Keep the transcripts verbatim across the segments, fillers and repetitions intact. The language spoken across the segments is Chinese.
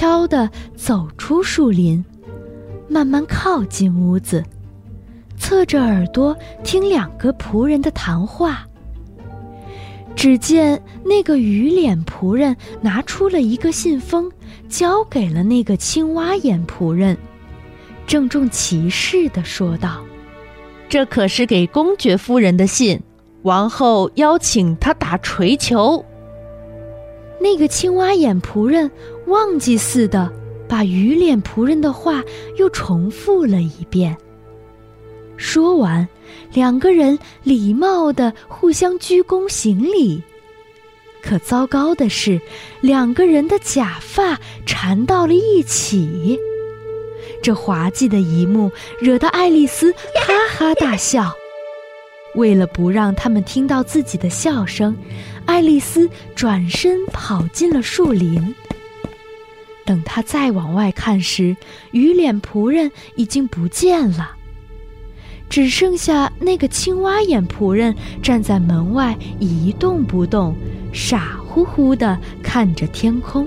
悄地走出树林，慢慢靠近屋子，侧着耳朵听两个仆人的谈话。只见那个鱼脸仆人拿出了一个信封，交给了那个青蛙眼仆人，郑重其事地说道： 这可是给公爵夫人的信，王后邀请她打槌球。 那个青蛙眼仆人忘记似的把鱼脸仆人的话又重复了一遍。说完，两个人礼貌地互相鞠躬行礼。可糟糕的是，两个人的假发缠到了一起。这滑稽的一幕惹得爱丽丝哈哈大笑。为了不让他们听到自己的笑声，爱丽丝转身跑进了树林。等她再往外看时，鱼脸仆人已经不见了，只剩下那个青蛙眼仆人站在门外一动不动，傻乎乎地看着天空。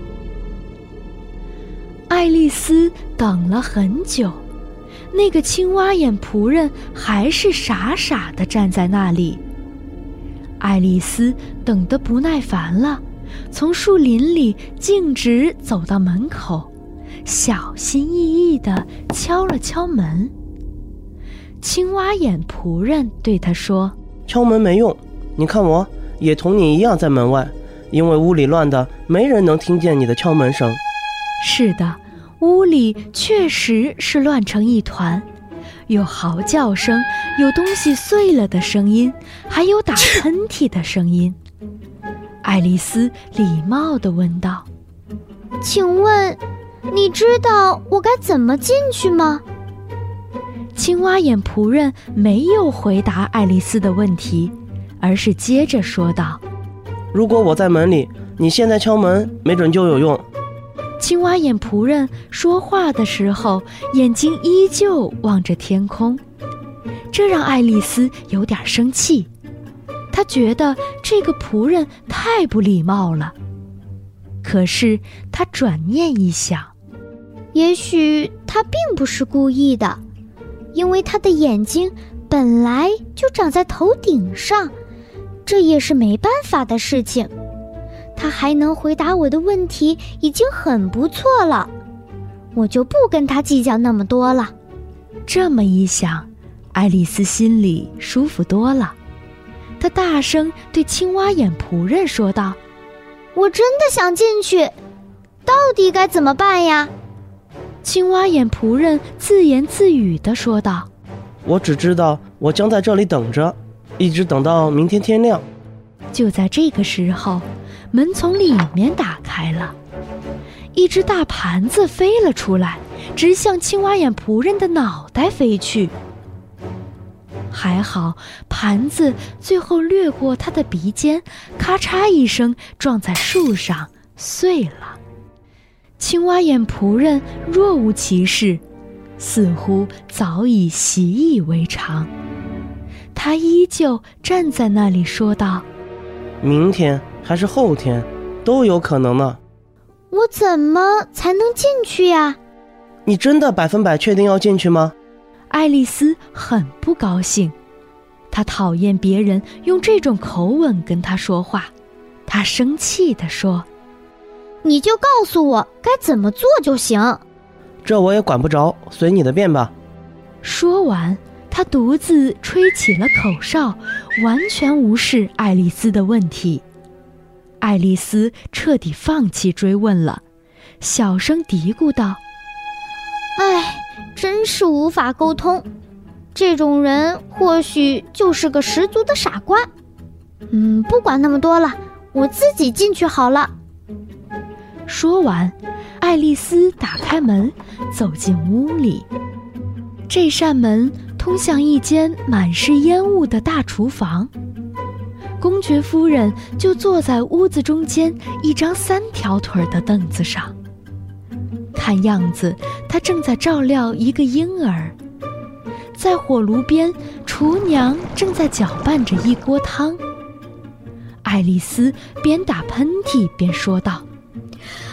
爱丽丝等了很久，那个青蛙眼仆人还是傻傻地站在那里。爱丽丝等得不耐烦了，从树林里径直走到门口，小心翼翼地敲了敲门。青蛙眼仆人对她说： 敲门没用，你看我也同你一样在门外，因为屋里乱的没人能听见你的敲门声。 是的，屋里确实是乱成一团，有嚎叫声，有东西碎了的声音，还有打喷嚏的声音。爱丽丝礼貌地问道： 请问你知道我该怎么进去吗？ 青蛙眼仆人没有回答爱丽丝的问题，而是接着说道： 如果我在门里，你现在敲门没准就有用。 青蛙眼仆人说话的时候，眼睛依旧望着天空，这让爱丽丝有点生气。她觉得这个仆人太不礼貌了。可是她转念一想， 也许他并不是故意的，因为他的眼睛本来就长在头顶上，这也是没办法的事情。他还能回答我的问题已经很不错了，我就不跟他计较那么多了。 这么一想，爱丽丝心里舒服多了。她大声对青蛙眼仆人说道： 我真的想进去，到底该怎么办呀？ 青蛙眼仆人自言自语地说道： 我只知道我将在这里等着，一直等到明天天亮。 就在这个时候，门从里面打开了，一只大盘子飞了出来，直向青蛙眼仆人的脑袋飞去。还好盘子最后掠过他的鼻尖，咔嚓一声撞在树上碎了。青蛙眼仆人若无其事，似乎早已习以为常。他依旧站在那里说道： 明天还是后天都有可能呢。 我怎么才能进去呀？ 你真的百分百确定要进去吗？ 爱丽丝很不高兴，她讨厌别人用这种口吻跟她说话。她生气地说： 你就告诉我该怎么做就行。 这我也管不着，随你的便吧。 说完，她独自吹起了口哨，完全无视爱丽丝的问题。爱丽丝彻底放弃追问了，小声嘀咕道： 唉，真是无法沟通，这种人或许就是个十足的傻瓜。嗯，不管那么多了，我自己进去好了。 说完，爱丽丝打开门，走进屋里。这扇门通向一间满是烟雾的大厨房。公爵夫人就坐在屋子中间一张三条腿的凳子上，看样子她正在照料一个婴儿。在火炉边，厨娘正在搅拌着一锅汤。爱丽丝边打喷嚏边说道：